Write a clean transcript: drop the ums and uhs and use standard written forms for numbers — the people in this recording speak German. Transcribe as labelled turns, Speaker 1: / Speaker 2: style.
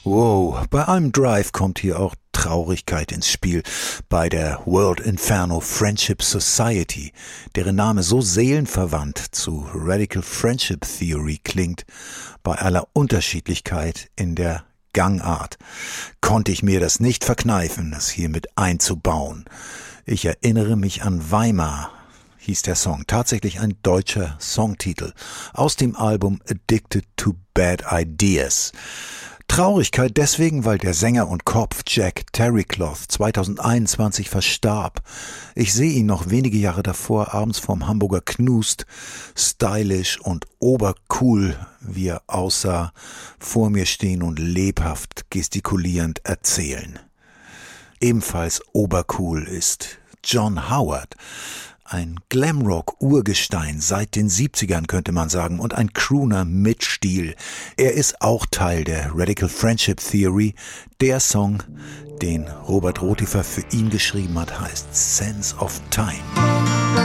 Speaker 1: Wow, bei einem Drive kommt hier auch Traurigkeit ins Spiel. Bei der World Inferno Friendship Society, deren Name so seelenverwandt zu Radical Friendship Theory klingt, bei aller Unterschiedlichkeit in der Gangart, konnte ich mir das nicht verkneifen, das hier mit einzubauen. Ich erinnere mich an Weimar, hieß der Song, tatsächlich ein deutscher Songtitel, aus dem Album Addicted to Bad Ideas. Traurigkeit deswegen, weil der Sänger und Kopf Jack Terrycloth 2021 verstarb. Ich sehe ihn noch wenige Jahre davor abends vorm Hamburger Knust, stylisch und obercool, wie er aussah, vor mir stehen und lebhaft gestikulierend erzählen. Ebenfalls obercool ist John Howard, ein Glamrock-Urgestein seit den 70ern, könnte man sagen, und ein Crooner mit Stil. Er ist auch Teil der Radical Friendship Theory. Der Song, den Robert Rotifer für ihn geschrieben hat, heißt Sense of Time.